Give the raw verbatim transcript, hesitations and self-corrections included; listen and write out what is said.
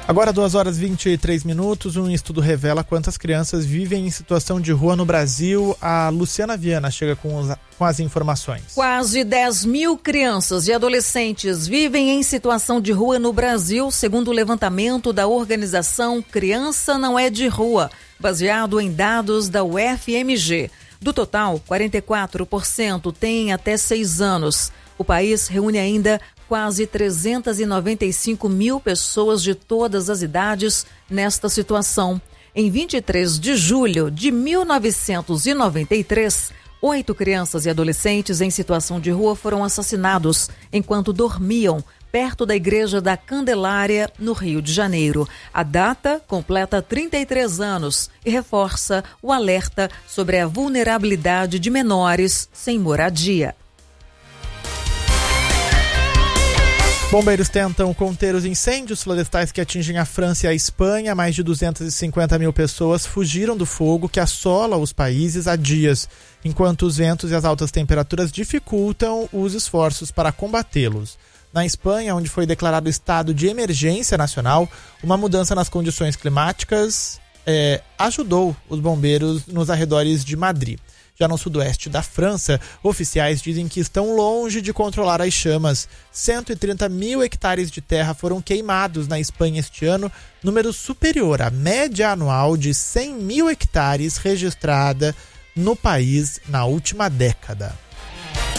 Agora, duas horas e vinte e três minutos, um estudo revela quantas crianças vivem em situação de rua no Brasil. A Luciana Viana chega com, os, com as informações. Quase dez mil crianças e adolescentes vivem em situação de rua no Brasil, segundo o levantamento da organização Criança Não É de Rua, baseado em dados da U F M G. Do total, quarenta e quatro por cento têm até seis anos. O país reúne ainda quase trezentas e noventa e cinco mil pessoas de todas as idades nesta situação. Em vinte e três de julho de mil novecentos e noventa e três, oito crianças e adolescentes em situação de rua foram assassinados enquanto dormiam perto da Igreja da Candelária, no Rio de Janeiro. A data completa trinta e três anos e reforça o alerta sobre a vulnerabilidade de menores sem moradia. Bombeiros tentam conter os incêndios florestais que atingem a França e a Espanha. Mais de duzentas e cinquenta mil pessoas fugiram do fogo que assola os países há dias, enquanto os ventos e as altas temperaturas dificultam os esforços para combatê-los. Na Espanha, onde foi declarado estado de emergência nacional, uma mudança nas condições climáticas é, ajudou os bombeiros nos arredores de Madrid. Já no sudoeste da França, oficiais dizem que estão longe de controlar as chamas. cento e trinta mil hectares de terra foram queimados na Espanha este ano, número superior à média anual de cem mil hectares registrada no país na última década.